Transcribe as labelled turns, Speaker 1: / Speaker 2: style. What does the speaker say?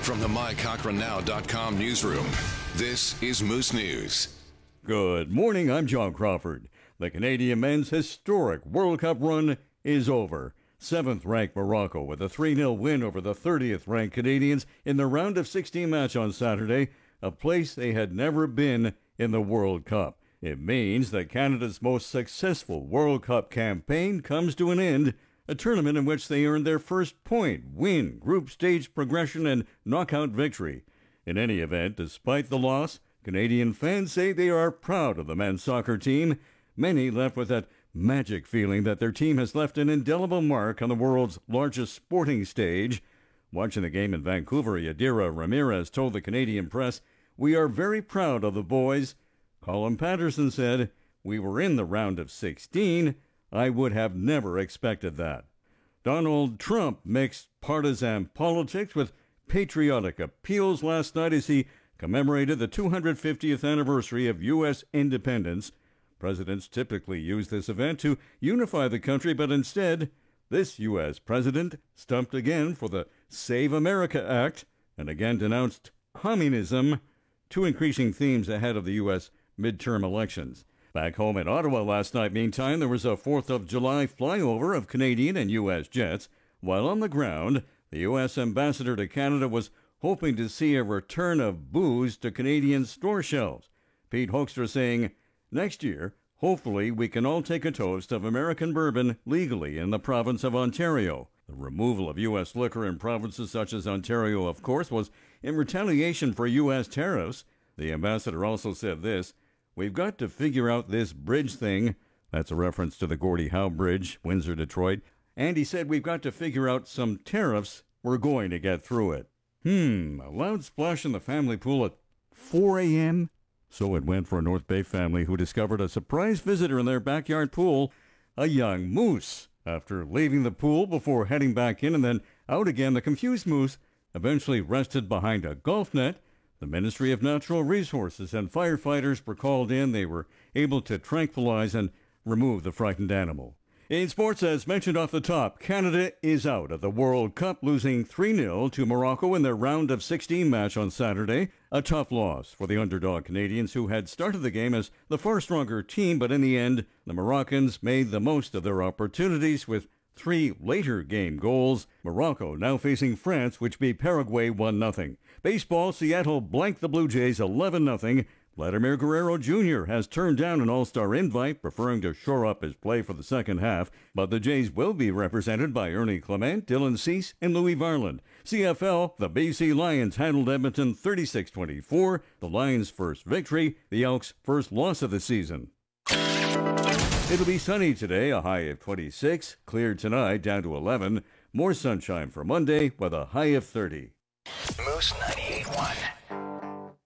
Speaker 1: From the MyCochranNow.com newsroom, this is Moose News.
Speaker 2: Good morning, I'm John Crawford. The Canadian men's historic World Cup run is over. 7th-ranked Morocco with a 3-0 win over the 30th-ranked Canadians in the round of 16 match on Saturday, a place they had never been in the World Cup. It means that Canada's most successful World Cup campaign comes to an end, a tournament in which they earned their first point, win, group stage progression, and knockout victory. In any event, despite the loss, Canadian fans say they are proud of the men's soccer team. Many left with that magic feeling that their team has left an indelible mark on the world's largest sporting stage. Watching the game in Vancouver, Yadira Ramirez told the Canadian press, "We are very proud of the boys." Colin Patterson said, "We were in the round of 16. I would have never expected that." Donald Trump mixed partisan politics with patriotic appeals last night as he commemorated the 250th anniversary of U.S. independence. Presidents typically use this event to unify the country, but instead, this U.S. president stumped again for the Save America Act and again denounced communism, two increasing themes ahead of the U.S. midterm elections. Back home in Ottawa last night, meantime, there was a 4th of July flyover of Canadian and U.S. jets, while on the ground, the U.S. ambassador to Canada was hoping to see a return of booze to Canadian store shelves. Pete Hoekstra saying, "Next year, hopefully we can all take a toast of American bourbon legally in the province of Ontario." The removal of U.S. liquor in provinces such as Ontario, of course, was in retaliation for U.S. tariffs. The ambassador also said this, "We've got to figure out this bridge thing." That's a reference to the Gordie Howe Bridge, Windsor, Detroit. And he said, "We've got to figure out some tariffs. We're going to get through it." A loud splash in the family pool at 4 a.m.? So it went for a North Bay family who discovered a surprise visitor in their backyard pool, a young moose. After leaving the pool before heading back in and then out again, the confused moose eventually rested behind a golf net. The Ministry of Natural Resources and firefighters were called in. They were able to tranquilize and remove the frightened animal. In sports, as mentioned off the top, Canada is out of the World Cup, losing 3-0 to Morocco in their round of 16 match on Saturday. A tough loss for the underdog Canadians, who had started the game as the far stronger team, but in the end, the Moroccans made the most of their opportunities with 3 later game goals. Morocco now facing France, which beat Paraguay 1-0. Baseball, Seattle blanked the Blue Jays 11-0. Vladimir Guerrero Jr. has turned down an all-star invite, preferring to shore up his play for the second half. But the Jays will be represented by Ernie Clement, Dylan Cease, and Louis Varland. CFL, the BC Lions handled Edmonton 36-24. The Lions' first victory, the Elks' first loss of the season. It'll be sunny today, a high of 26. Clear tonight, down to 11. More sunshine for Monday with a high of 30.
Speaker 3: Moose 98.1.